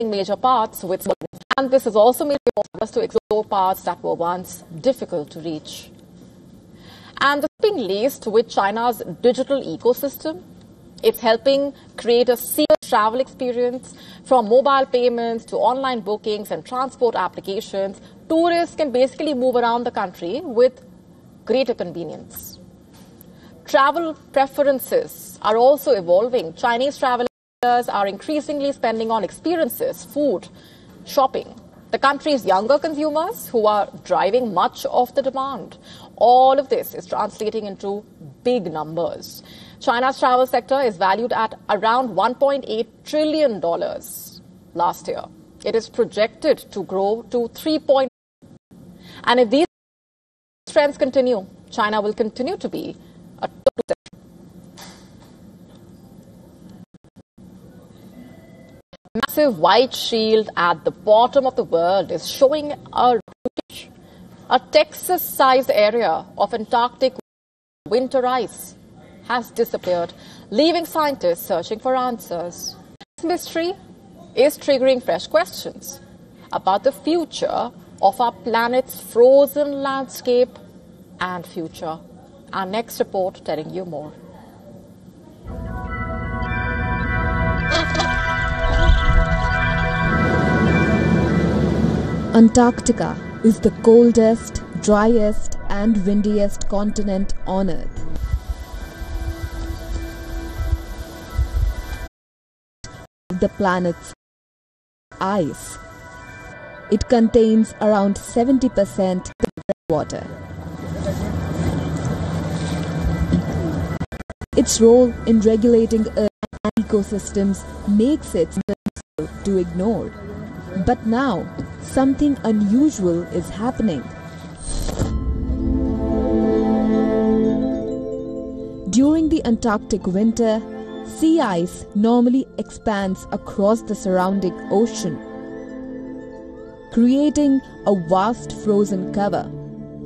major parts with, and this has also made it possible to explore parts that were once difficult to reach. And this has been laced with China's digital ecosystem. It's helping create a seamless travel experience. From mobile payments to online bookings and transport applications, tourists can basically move around the country with greater convenience. Travel preferences are also evolving. Chinese travelers are increasingly spending on experiences, food, shopping. The country's younger consumers who are driving much of the demand. All of this is translating into big numbers. China's travel sector is valued at around $1.8 trillion last year. It is projected to grow to 3. And if these trends continue, China will continue to be a top. Massive white shield at the bottom of the world is showing a Texas-sized area of Antarctic winter ice has disappeared, leaving scientists searching for answers. This mystery is triggering fresh questions about the future of our planet's frozen landscape and future. Our next report telling you more. Antarctica is the coldest, driest and windiest continent on Earth. The planet's ice. It contains around 70% water. Its role in regulating Earth ecosystems makes it difficult to ignore. But now, something unusual is happening. During the Antarctic winter, sea ice normally expands across the surrounding ocean, creating a vast frozen cover.